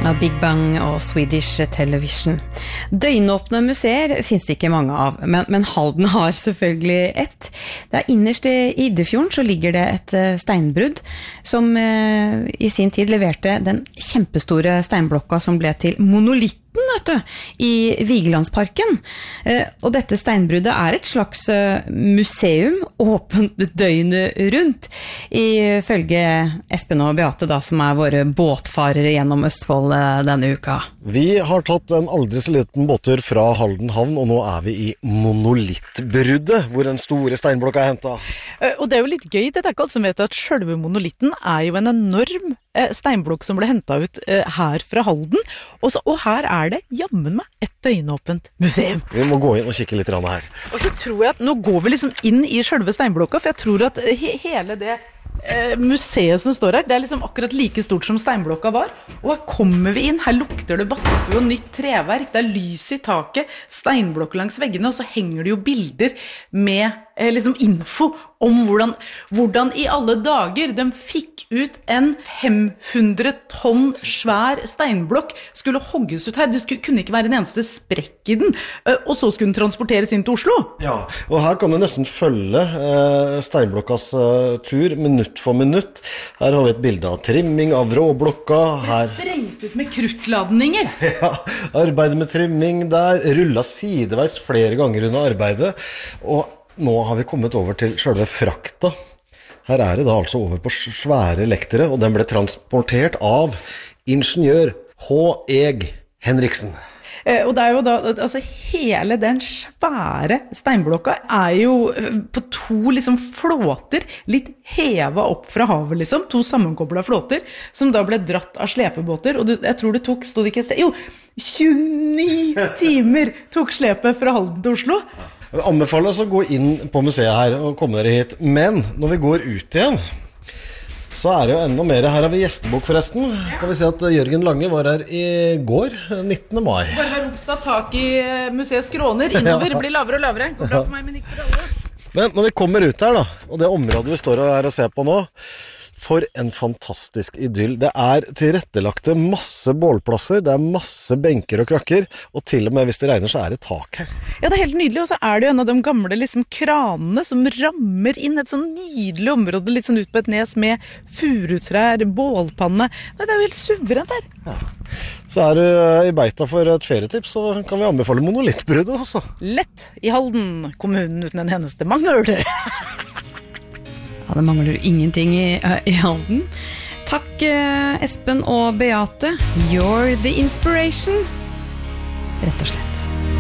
Av Big Bang og Swedish Television. Døgnåpne museer finnes det ikke mange av, men Halden har selvfølgelig ett. Der innerst i Iddefjorden så ligger det et steinbrudd som i sin tid leverte den kjempestore steinblokka som ble til monolitten, vet du, i Vigelandsparken. Og dette steinbruddet et slags museum, åpent døgnet rundt, ifølge Espen og Beate da, som våre båtfarere gjennom Østfold denne uka. Vi har tatt en aldri så liten båttur fra Halden havn, og nå vi i monolittbruddet, hvor den store steinblokka hentet. Og det jo litt gøy, det ikke alt som vet at selve monolitten jo en enorm steinblokk som ble hentet ut her fra Halden, og her det jammen meg et døgnåpent museum. Vi må gå inn og kikke litt her. Og så tror jeg at nå går vi liksom inn i selve steinblokka, for jeg tror at hele det museet som står her, det liksom akkurat like stort som steinblokka var. Og her kommer vi inn, her lukter det badstue og nytt treverk, det lys i taket, steinblokk langs veggene, og så henger det jo bilder med liksom info om hvordan i alle dager de fikk ut en 500 tonn svær steinblokk skulle hogges ut her. Det kunne ikke være en eneste sprekk i den, og så skulle den transporteres inn til Oslo. Ja, og her kan du nesten følge steinblokkas tur minutt for minutt. Her har vi et bilde av trimming av vråblokka. Her sprengt ut med kruttladninger. Ja, arbeidet med trimming der, rullet sideveis flere ganger under arbeidet, og nå har vi kommet over til selve frakta. Her det da altså over på svære lektere, og den ble transportert av ingeniør H.E.G. Henriksen. Og det jo da, altså hele den svære steinblokka jo på to liksom flåter, litt heva opp fra havet liksom, to sammenkoblet flåter, som da ble dratt av slepebåter, og jeg tror det tok, stod det ikke et sted, jo, 29 timer tok slepet fra Halden til Oslo. Jeg anbefaler oss å gå inn på museet her og komme dere hit, men når vi går ut igjen, så det jo enda mer. Her har vi gjestebok forresten. Kan vi si at Jørgen Lange var her i går, 19. mai. Bare vær opp på tak i museets skråner, innover, blir lavere og lavere. Går bra for meg, men ikke for alle. Men når vi kommer ut her da, og det området vi står her og ser på nå, for en fantastisk idyll. Det tilrettelagte masse bålplasser, det masse benker og krakker, og til og med hvis det regner så det tak her. Ja, det helt nydelig, og så det jo en av de gamle liksom, kranene som rammer inn et sånn nydelig område, litt sånn ut på et nes med furutrær, bålpanne. Nei, det jo helt suverent her. Ja. Så du i beita for et ferietips, så kan vi anbefale monolittbruddet altså. Lett i Halden, kommunen uten en eneste mangel. Ja, det mangler ingenting i Halden. Takk Espen og Beate. You're the inspiration. Rett og slett.